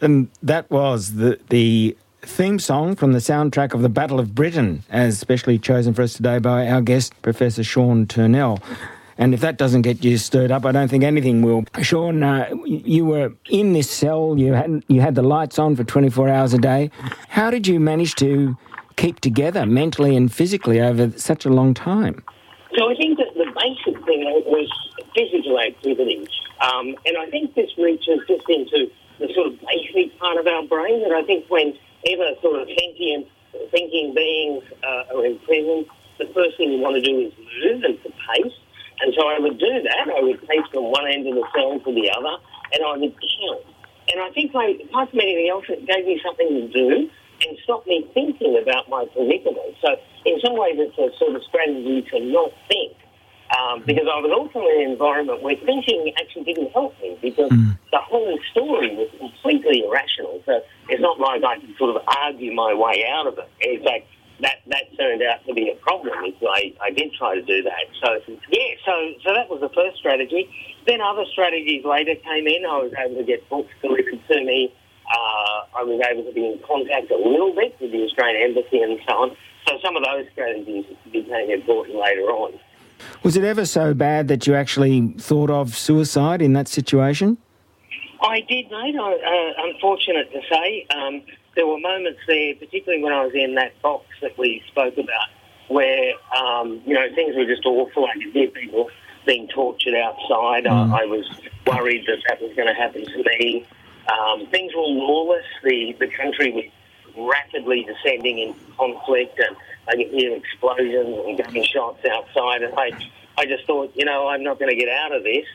And that was the theme song from the soundtrack of the Battle of Britain, as specially chosen for us today by our guest, Professor Sean Turnell. And if that doesn't get you stirred up, I don't think anything will. Sean, you were in this cell, you had the lights on for 24 hours a day. How did you manage to keep together mentally and physically over such a long time? So I think that the basic thing was physical activities. And I think this reaches just into the sort of basic part of our brain that I think whenever sort of sentient thinking beings are in prison, the first thing you want to do is move and to pace. And so I would do that. I would pace from one end of the cell to the other, and I would count. And I think, apart from anything else, it gave me something to do and stopped me thinking about my predicament. So in some ways it's a sort of strategy to not think. Because I was also in an environment where thinking actually didn't help me because the whole story was completely irrational. So it's not like I could sort of argue my way out of it. In fact, that turned out to be a problem if I did try to do that. So that was the first strategy. Then other strategies later came in. I was able to get books delivered to me. I was able to be in contact a little bit with the Australian Embassy and so on. So some of those strategies became important later on. Was it ever so bad that you actually thought of suicide in that situation? I did, mate. Unfortunate to say. There were moments there, particularly when I was in that box that we spoke about, where, things were just awful. I could hear people being tortured outside. I was worried that was going to happen to me. Things were lawless. The country was rapidly descending into conflict, and I could hear explosions and gunshots outside, and I just thought, I'm not going to get out of this.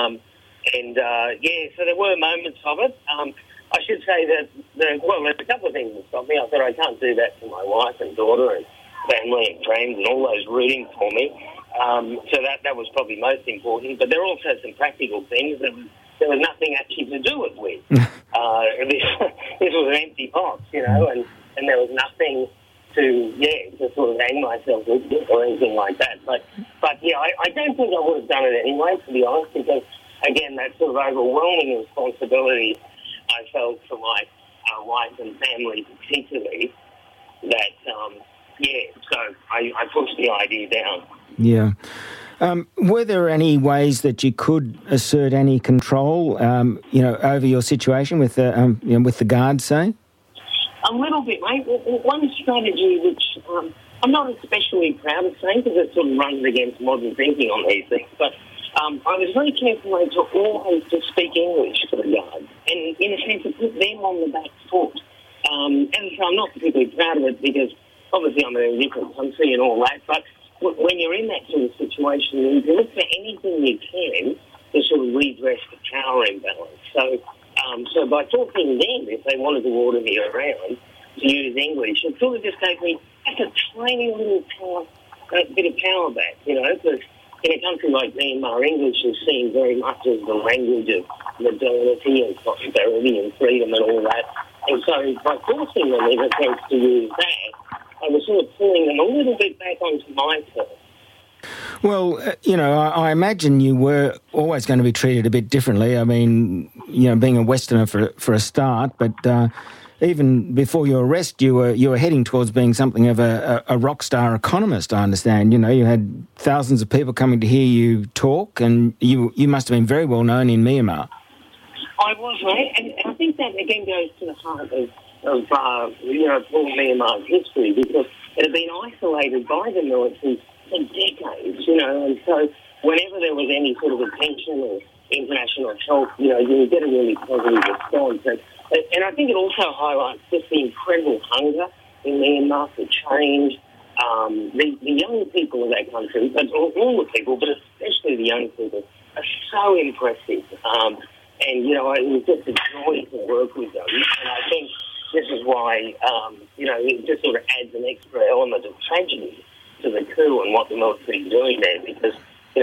So there were moments of it. I should say that, there's a couple of things that stopped me. I thought I can't do that to my wife and daughter and family and friends and all those rooting for me. So that was probably most important. But there are also some practical things that there was nothing actually to do it with. This was an empty box, and there was nothing to sort of hang myself with or anything like that. But I don't think I would have done it anyway, to be honest, because, again, that sort of overwhelming responsibility I felt for my wife and family particularly, that, so I pushed the idea down. Yeah. Were there any ways that you could assert any control, over your situation with the guards, say? A little bit, mate. One strategy which I'm not especially proud of saying because it sort of runs against modern thinking on these things, but I was very careful to always just speak English to the guards and, in a sense, to put them on the back foot. And so I'm not particularly proud of it because, obviously, I'm in a different country and all that, but when you're in that sort of situation, you can look for anything you can to sort of redress the power imbalance. So by talking to them, if they wanted to order me around to use English, it sort of just gave me just a tiny little bit of power back, because in a country like Myanmar, English is seen very much as the language of modernity and prosperity and freedom and all that. And so by forcing them, in a sense, to use that, I was sort of pulling them a little bit back onto my turf. Well, I imagine you were always going to be treated a bit differently. I mean, being a Westerner for a start, but even before your arrest, you were heading towards being something of a rock star economist, I understand. You had thousands of people coming to hear you talk, and you must have been very well known in Myanmar. I was, right, and I think that again goes to the heart of Paul Myanmar's history, because it had been isolated by the military for decades, and so whenever there was any sort of attention or international help, you would get a really positive response. And I think it also highlights just the incredible hunger in Myanmar for change. The young people of that country, but all the people, but especially the young people, are so impressive. And, it was just a joy to work with them. And I think this is why, it just sort of adds an extra element of tragedy to the coup and what the military is doing there, because,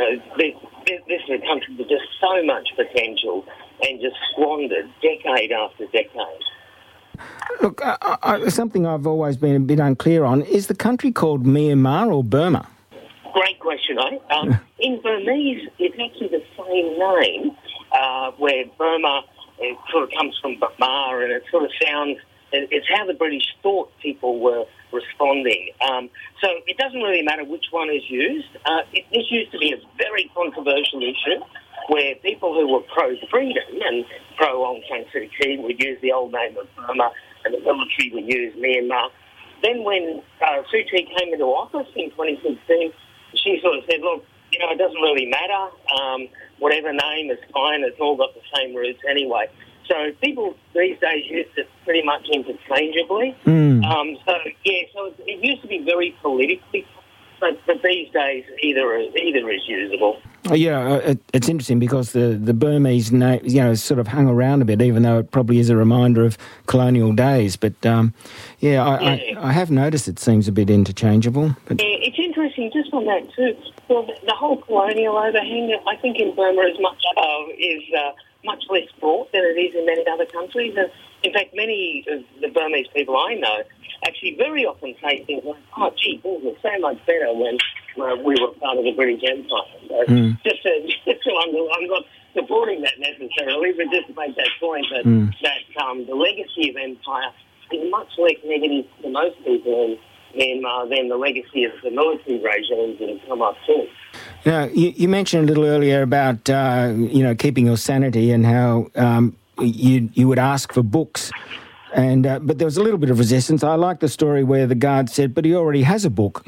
this is a country with just so much potential and just squandered decade after decade. Look, something I've always been a bit unclear on, is the country called Myanmar or Burma? Great question, eh? In Burmese, it's actually the same name, where Burma it sort of comes from Burma, and it sort of sounds, it's how the British thought people were responding. So it doesn't really matter which one is used. This used to be a very controversial issue where people who were pro-freedom and pro-Aung San Suu Kyi would use the old name of Burma, and the military would use Myanmar. Then when Suu Kyi came into office in 2016, she sort of said, look, it doesn't really matter. Whatever name is fine. It's all got the same roots anyway. So people these days use it pretty much interchangeably. So it used to be very politically, but these days either is usable. Yeah, it's interesting because the Burmese name, sort of hung around a bit, even though it probably is a reminder of colonial days. But I have noticed it seems a bit interchangeable. But yeah, it's interesting just on that too. Well, the whole colonial overhang, I think in Burma is much less fraught than it is in many other countries. And in fact, many of the Burmese people I know actually very often say things like, oh, gee, things were so much better when we were part of the British Empire. So just to I'm not supporting that necessarily, but just to make that point that the legacy of empire is much less negative to most people in Myanmar than the legacy of the military regimes that have come up since. Now, you mentioned a little earlier about keeping your sanity and how you would ask for books, and but there was a little bit of resistance. I like the story where the guard said, "But he already has a book."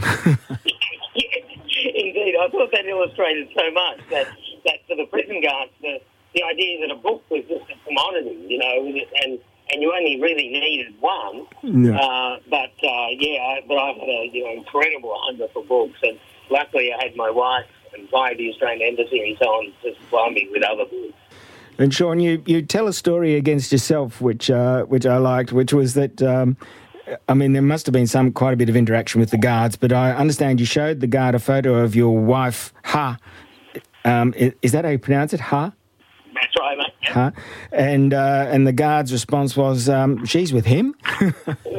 Indeed, I thought that illustrated so much that for the prison guards, the idea that a book was just a commodity, and you only really needed one. Yeah. But I had an incredible hunger for books, and luckily I had my wife and via the Australian Embassy and so on to supply me with other books. And Sean, you tell a story against yourself, which I liked, which was that, there must have been quite a bit of interaction with the guards, but I understand you showed the guard a photo of your wife, Ha. Is that how you pronounce it, Ha? That's right, mate. Huh? And the guard's response was, she's with him? That's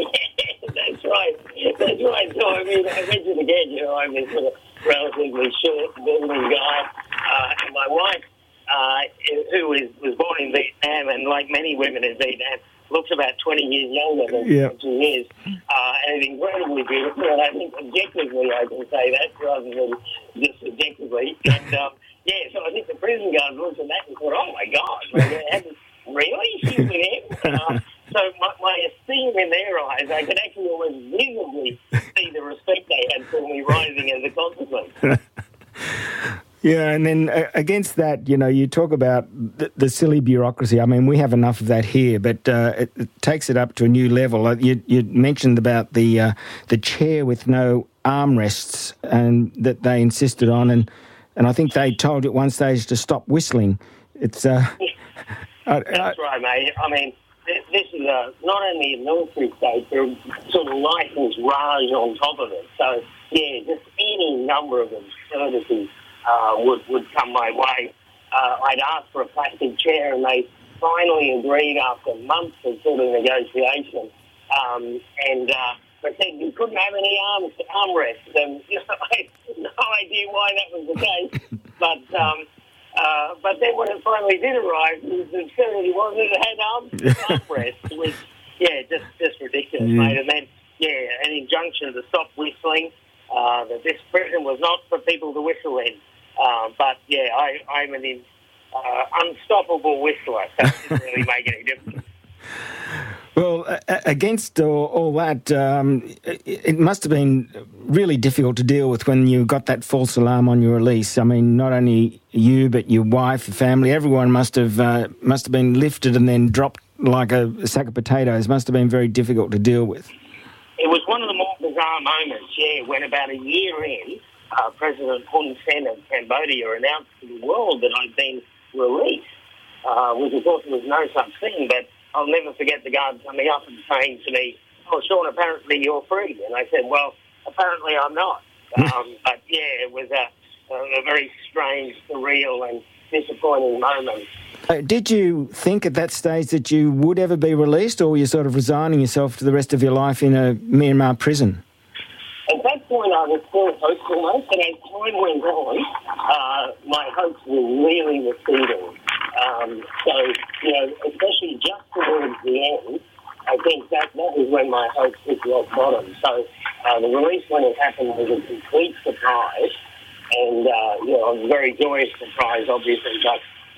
right. That's right. So, I mentioned again, I'm this sort of relatively short, building guy. And my wife, who was born in Vietnam, and like many women in Vietnam, looks about 20 years younger than she is. And incredibly beautiful. And I think objectively I can say that rather than just subjectively. And, so I think the prison guards looked at that and thought, oh, my God, really? She's with him? So my esteem in their eyes, I could actually almost visibly see the respect they had for me rising as a consequence. Yeah, and then against that, you talk about the silly bureaucracy. We have enough of that here, but it takes it up to a new level. You mentioned about the chair with no armrests and that they insisted on, and I think they told you at one stage to stop whistling. It's That's right, mate. This is not only a military state, but a sort of licensed raj on top of it. So, just any number of absurdities would come my way. I'd asked for a plastic chair, and they finally agreed after months of sort of negotiation. But said you couldn't have any armrests, and I had no idea why that was the case. But then when it finally did arrive, the absurdity was that it had armrests, which just ridiculous, mate. And then an injunction to stop whistling. That this prison was not for people to whistle in. I'm an unstoppable whistler, so it doesn't really make any difference. Well, against all that, it must have been really difficult to deal with when you got that false alarm on your release. Not only you, but your wife, your family, everyone must have been lifted and then dropped like a sack of potatoes. Must have been very difficult to deal with. It was one of the more bizarre moments, when about a year in, President Hun Sen of Cambodia announced to the world that I'd been released, which of course was no such thing, but I'll never forget the guard coming up and saying to me, "Oh, Sean, apparently you're free." And I said, "Well, apparently I'm not." It was a very strange, surreal and disappointing moment. Did you think at that stage that you would ever be released, or were you sort of resigning yourself to the rest of your life in a Myanmar prison? At that point, I was still hopeful, mate, but as time went on, my hopes were really receding. Especially when my hopes hit rock bottom. So the release, when it happened, was a complete surprise. And, I was a very joyous surprise, obviously. But,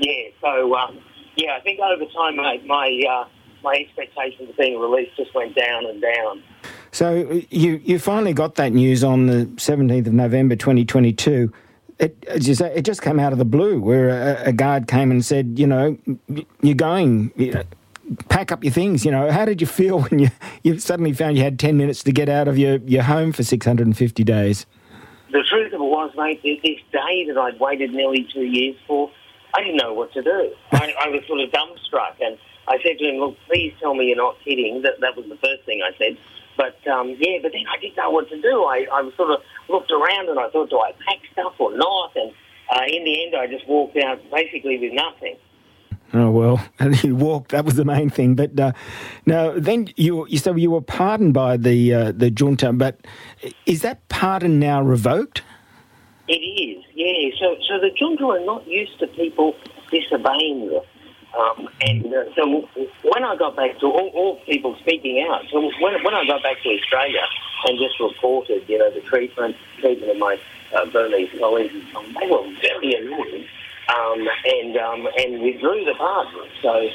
I think over time, mate, my expectations of being released just went down and down. So you finally got that news on the 17th of November 2022. As you say, it just came out of the blue, where a guard came and said, you're going, pack up your things. How did you feel when you suddenly found you had 10 minutes to get out of your home for 650 days? The truth of it was, mate, this day that I'd waited nearly 2 years for, I didn't know what to do. I was sort of dumbstruck, and I said to him, look, please tell me you're not kidding. That was the first thing I said. But then I didn't know what to do. I sort of looked around and I thought, do I pack stuff or not? And in the end, I just walked out basically with nothing. Oh, well, you walked. That was the main thing. But now, then you said you were pardoned by the junta, but is that pardon now revoked? It is, yeah. So the junta are not used to people disobeying them. So when I got back to all people speaking out, so when I got back to Australia and just reported, the treatment of my Burmese colleagues, they were very annoyed and withdrew the pardon. So,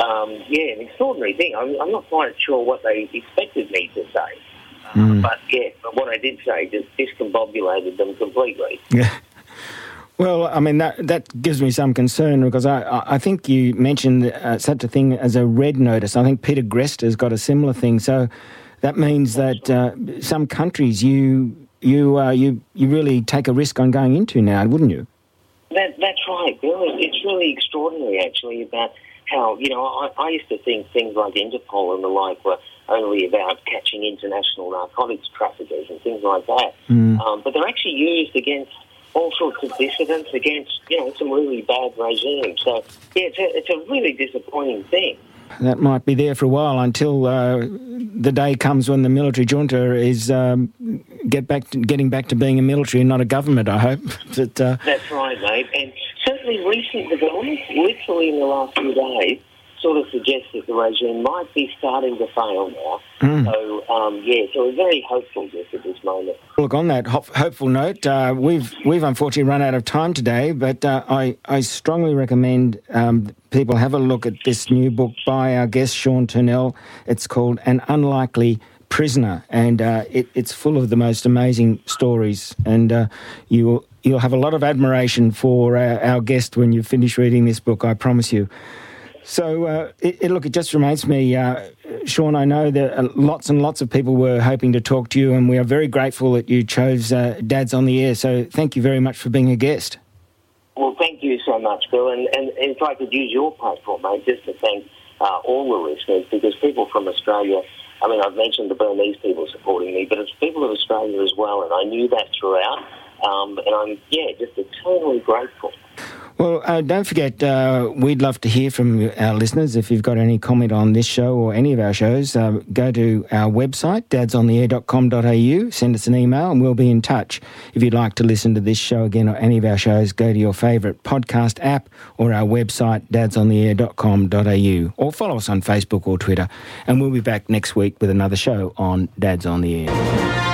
an extraordinary thing. I'm not quite sure what they expected me to say. But what I did say just discombobulated them completely. Yeah. Well, I mean, that gives me some concern because I think you mentioned such a thing as a red notice. I think Peter Grester's got a similar thing. So that means that some countries you really take a risk on going into now, wouldn't you? That's right, Bill. It's really extraordinary, actually, about how, I used to think things like Interpol and the like were only about catching international narcotics traffickers and things like that. But they're actually used against all sorts of dissidents, against, some really bad regimes. So, it's a really disappointing thing. That might be there for a while until the day comes when the military junta is getting back to being a military and not a government, I hope. That's right, mate. And certainly recent developments, literally in the last few days, sort of suggests that the regime might be starting to fail now. So, so we're very hopeful just at this moment. Look, on that hopeful note, we've unfortunately run out of time today, but I strongly recommend people have a look at this new book by our guest, Sean Turnell. It's called An Unlikely Prisoner, and it's full of the most amazing stories, and you'll have a lot of admiration for our guest when you finish reading this book, I promise you. So, it just reminds me, Sean, I know that lots and lots of people were hoping to talk to you, and we are very grateful that you chose Dad's on the Air. So thank you very much for being a guest. Well, thank you so much, Bill. And if I could use your platform, mate, just to thank all the listeners, because people from Australia, I mean, I've mentioned the Burmese people supporting me, but it's people of Australia as well, and I knew that throughout. And I'm, just eternally grateful. Well, don't forget, we'd love to hear from our listeners. If you've got any comment on this show or any of our shows, go to our website, dadsontheair.com.au, send us an email and we'll be in touch. If you'd like to listen to this show again or any of our shows, go to your favourite podcast app or our website, dadsontheair.com.au, or follow us on Facebook or Twitter. And we'll be back next week with another show on Dads on the Air.